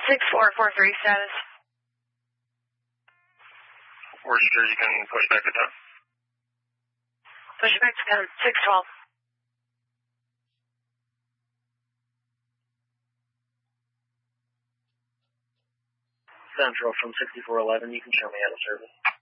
6443 status. We're sure you can push back to 10. Push back to 10. 612. Central from 6411, you can show me out of service.